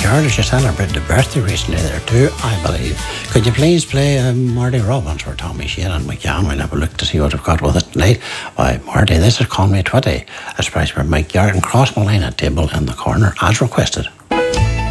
Garda, she celebrated a birthday recently there too, I believe. Could you please play Marty Robbins for Tommy Shane and McGann? We'll have a look to see what we've got with it tonight. Why, Marty, this is Call Me Twitty. A surprise for Mike Garrett and Cross Malina table in the corner, as requested.